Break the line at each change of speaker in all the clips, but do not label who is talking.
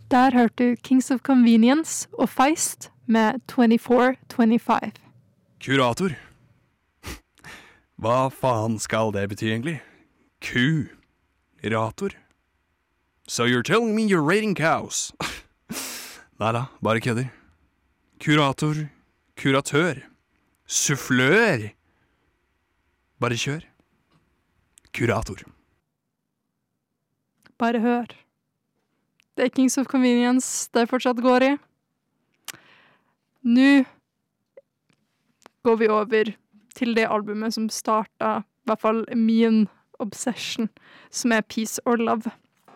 Der hørte du Kings of Convenience og Feist med 24-25.
Kurator. Hva faen skal det bety egentlig? Kurator? So you're telling me you're rating cows? Neida, bare kødder. Kurator, kuratør, sufflør. Bare kjør. Kurator.
Bare hør. Det er Kings of Convenience det fortsatt går i. Nå går vi over til det albumet som startet, i hvert fall min obsession, som er Peace or Love.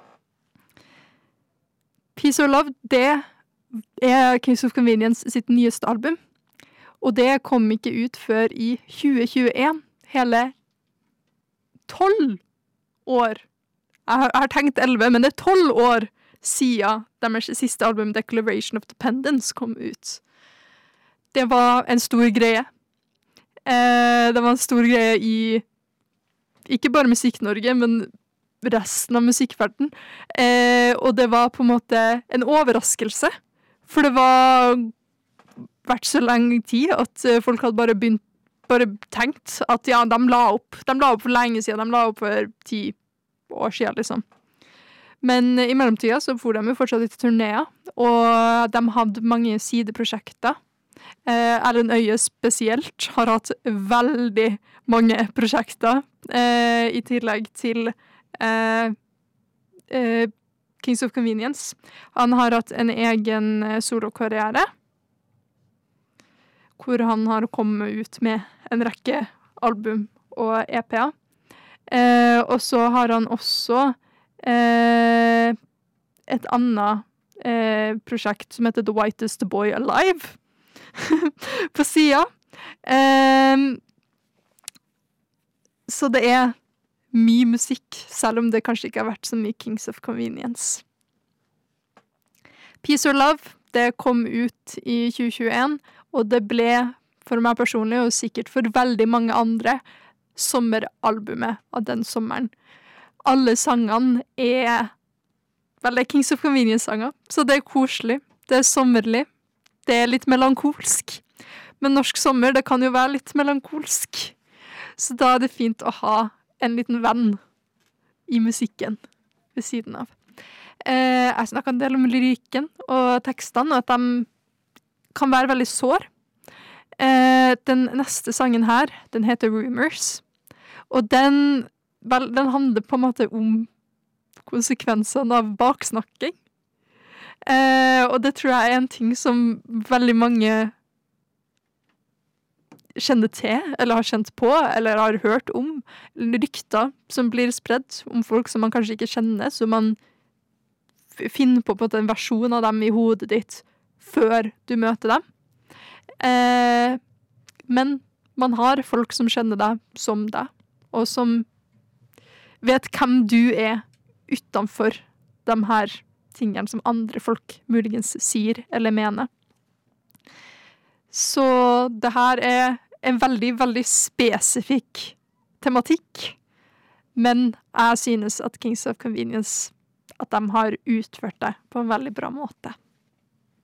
Peace or Love, det er Kings of Convenience sitt nyeste album, og det kom ikke ut før i 2021, hele 12 år. Jeg har tenkt 11, men det er 12 år siden deres siste album, Declaration of Dependence, kom ut. Det var en stor greie. Det var en stor greie i ikke bare Musikk-Norge, men resten av musikkverden. Og det var på en måte en overraskelse, for det var vært så lenge tid at folk hadde bare tenkt at ja, de la opp for lenge siden, de la opp for 10 år siden, liksom. Men i mellomtida så får de jo fortsatt litt turnéer, og de hadde mange sideprosjekter. Erlend Øye spesielt har hatt veldig mange prosjekter, i tillegg til Kings of Convenience. Han har hatt en egen solokarriere, hvor han har kommet ut med en rekke album og EP-er. Og så har han også et annet prosjekt som heter The Whitest Boy Alive på siden. Så det er mye musikk, selv om det kanskje ikke har vært så mye Kings of Convenience. Peace or Love, det kom ut i 2021, og det ble for meg personlig, og sikkert for veldig mange andre, sommeralbumet av den sommeren. Alle sangene er Kings of Convenience-sanger, så det er koselig, det er sommerlig, det er litt melankolsk. Men norsk sommer, det kan jo være litt melankolsk. Så da er det fint å ha en liten venn i musikken ved siden av. Jeg snakket en del om lyrikken og tekstene, og at de kan være veldig sår. Den neste sangen her, den heter Rumors, og den handler på en måte om konsekvensene av baksnakking. Og det tror jeg er en ting som veldig mange kjenner til, eller har kjent på, eller har hørt om, eller rykter som blir spredd om folk som man kanskje ikke kjenner, så man finner på en måte en versjon av dem i hodet ditt før du møter dem. Men man har folk som kjenner deg som deg, og som vet hvem du er utenfor de her tingene som andre folk muligens sier eller mener. Så det her er en veldig, veldig spesifikk tematikk, men jeg synes at Kings of Convenience, at de har utført det på en veldig bra måte.